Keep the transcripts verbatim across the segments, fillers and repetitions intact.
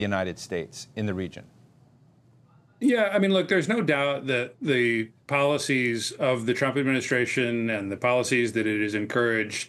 United States in the region? Yeah, I mean, look, there's no doubt that the policies of the Trump administration and the policies that it has encouraged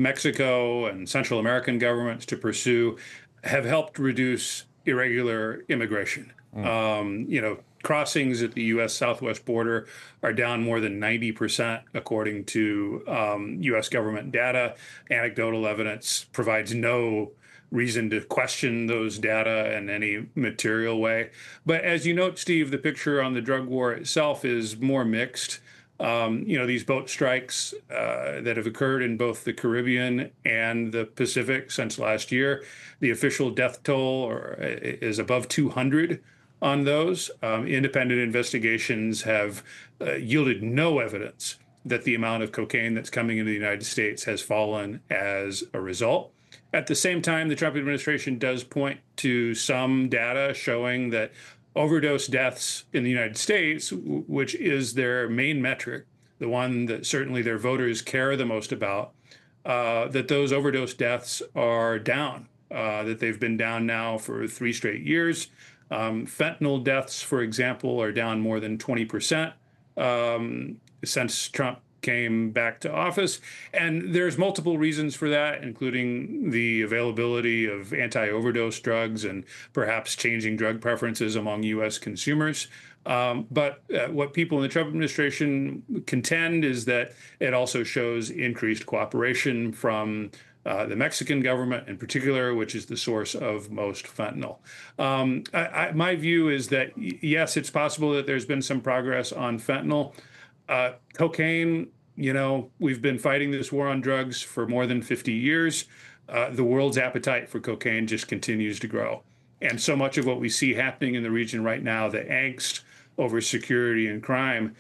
Mexico and Central American governments to pursue have helped reduce irregular immigration. Mm. Um, you know, crossings at the U S southwest border are down more than ninety percent, according to um, U S government data. Anecdotal evidence provides no reason to question those data in any material way. But as you note, Steve, the picture on the drug war itself is more mixed. Um, you know, these boat strikes uh, that have occurred in both the Caribbean and the Pacific since last year, the official death toll or, is above two hundred on those. Um, independent investigations have uh, yielded no evidence that the amount of cocaine that's coming into the United States has fallen as a result. At the same time, the Trump administration does point to some data showing that overdose deaths in the United States, which is their main metric, the one that certainly their voters care the most about, uh, that those overdose deaths are down, uh, that they've been down now for three straight years. Um, fentanyl deaths, for example, are down more than twenty percent um, since Trump came back to office. And there's multiple reasons for that, including the availability of anti-overdose drugs and perhaps changing drug preferences among U S consumers. Um, but uh, what people in the Trump administration contend is that it also shows increased cooperation from uh, the Mexican government in particular, which is the source of most fentanyl. Um, I, I, my view is that, yes, it's possible that there's been some progress on fentanyl. Uh, cocaine, you know, we've been fighting this war on drugs for more than fifty years. Uh, the world's appetite for cocaine just continues to grow. And so much of what we see happening in the region right now, the angst over security and crime,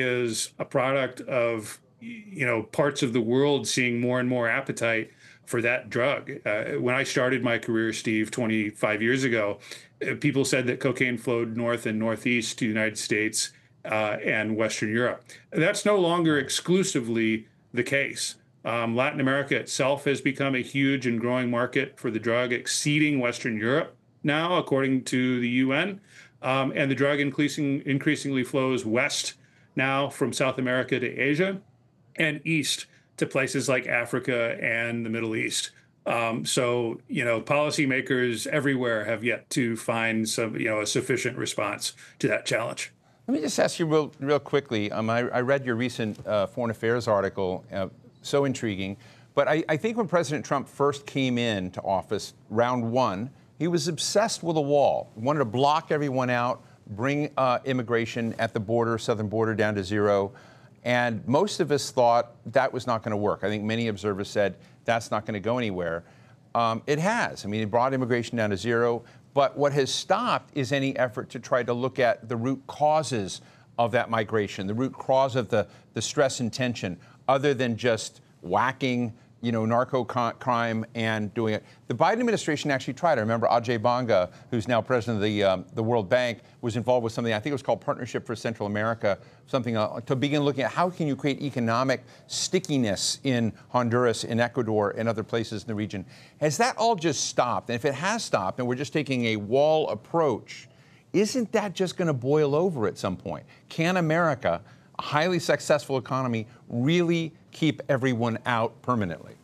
is a product of, you know, parts of the world seeing more and more appetite for that drug. Uh, when I started my career, Steve, twenty-five years ago, uh, people said that cocaine flowed north and northeast to the United States Uh, and Western Europe. That's no longer exclusively the case. Um, Latin America itself has become a huge and growing market for the drug, exceeding Western Europe now, according to the U N. Um, and the drug increasing, increasingly flows west now from South America to Asia and east to places like Africa and the Middle East. Um, so, you know, policymakers everywhere have yet to find some, you know, a sufficient response to that challenge. Let me just ask you real, real quickly. Um, I, I read your recent uh, Foreign Affairs article, uh, so intriguing. But I, I think when President Trump first came into office, round one, he was obsessed with a wall. He wanted to block everyone out, bring uh, immigration at the border, southern border, down to zero. And most of us thought that was not going to work. I think many observers said that's not going to go anywhere. Um, it has. I mean, it brought immigration down to zero. But what has stopped is any effort to try to look at the root causes of that migration, the root cause of the, the stress and tension, other than just whacking, you know, narco crime and doing it. The Biden administration actually tried. I remember Ajay Banga, who's now president of the um, the World Bank, was involved with something, I think it was called Partnership for Central America, something uh, to begin looking at how can you create economic stickiness in Honduras, in Ecuador, and other places in the region. Has that all just stopped? And if it has stopped and we're just taking a wall approach, isn't that just going to boil over at some point? Can America, a highly successful economy, really keep everyone out permanently?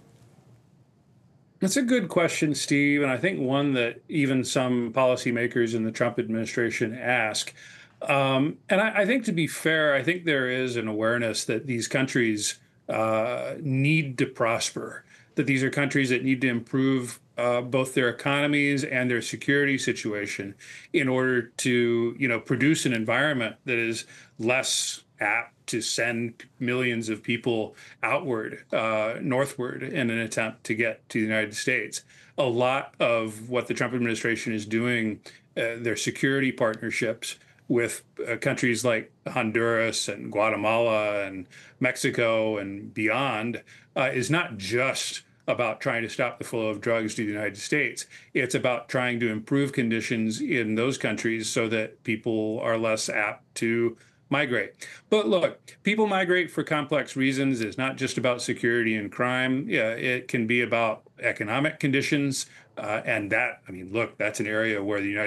That's a good question, Steve, and I think one that even some policymakers in the Trump administration ask. Um, and I, I think, to be fair, I think there is an awareness that these countries uh, need to prosper, that these are countries that need to improve uh, both their economies and their security situation in order to, you know, produce an environment that is less apt to send millions of people outward, uh, northward, in an attempt to get to the United States. A lot of what the Trump administration is doing, uh, their security partnerships with uh, countries like Honduras and Guatemala and Mexico and beyond, uh, is not just about trying to stop the flow of drugs to the United States. It's about trying to improve conditions in those countries so that people are less apt to migrate. But look, people migrate for complex reasons. It's not just about security and crime. Yeah, it can be about economic conditions. Uh, and that, I mean, look, that's an area where the United